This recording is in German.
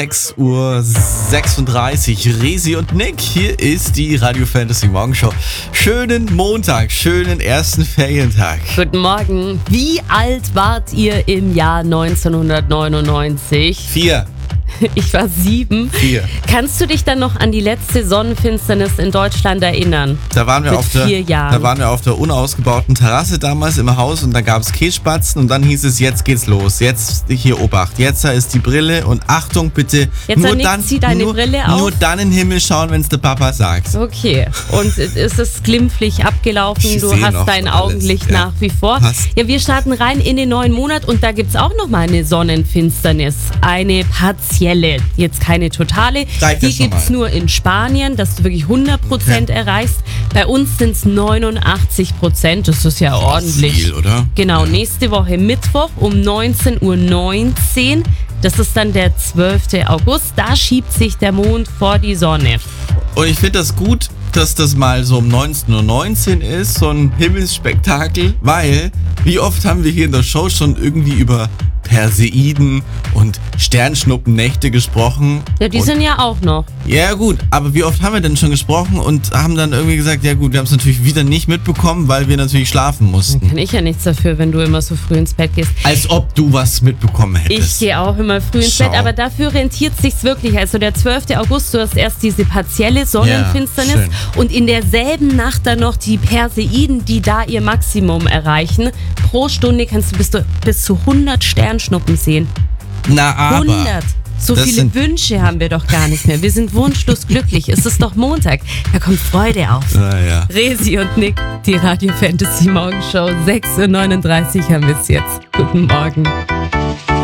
6:36 Uhr, Resi und Nick, hier ist die Radio Fantasy Morgenshow. Schönen Montag, schönen ersten Ferientag. Guten Morgen. Wie alt wart ihr im Jahr 1999? 4. Ich war 7. 4. Kannst du dich dann noch an die letzte Sonnenfinsternis in Deutschland erinnern? Da waren wir Mit auf 4 Jahren. Da waren wir auf der unausgebauten Terrasse damals im Haus und da gab es Kässpatzen und dann hieß es, jetzt geht's los. Jetzt hier Obacht. Jetzt da ist die Brille und Achtung bitte. Jetzt zieh deine Brille auf. Nur dann in den Himmel schauen, wenn es der Papa sagt. Okay. Und ist es glimpflich abgelaufen? Ich Du seh hast noch dein alles, Augenlicht ja. nach wie vor. Passt. Ja, wir starten rein in den neuen Monat und da gibt's auch nochmal eine Sonnenfinsternis. Eine partielle. Jetzt keine totale. Reicht Die das schon gibt's mal? nur in Spanien, dass du wirklich 100% erreichst. Bei uns sind es 89%. Das ist ja ordentlich. Viel, oder? Genau, Ja. nächste Woche Mittwoch um 19:19 Uhr. Das ist dann der 12. August. Da schiebt sich der Mond vor die Sonne. Und ich finde das gut, dass das mal so um 19:19 Uhr ist, so ein Himmelsspektakel, weil wie oft haben wir hier in der Show schon irgendwie über Perseiden und Sternschnuppennächte gesprochen. Ja, die und sind ja auch noch. ja gut, aber wie oft haben wir denn schon gesprochen und haben dann irgendwie gesagt, ja gut, wir haben es natürlich wieder nicht mitbekommen, weil wir natürlich schlafen mussten. Kann ich ja nichts dafür, wenn du immer so früh ins Bett gehst. Als ob du was mitbekommen Ich hättest. gehe auch immer früh ins Schau. Bett, aber dafür rentiert sich's wirklich. Also der 12. August, du hast erst diese partielle Sonnenfinsternis schön. und in derselben Nacht dann noch die Perseiden, die da ihr Maximum erreichen. Pro Stunde kannst du bis zu 100 Sternschnuppen sehen. Na aber. 100! So das viele sind- Wünsche haben wir doch gar nicht mehr. Wir sind wunschlos glücklich. Es ist doch Montag. Da kommt Freude auf. Naja. Resi und Nick, die Radio Fantasy Morgenshow. 6:39 Uhr haben wir es jetzt. Guten Morgen.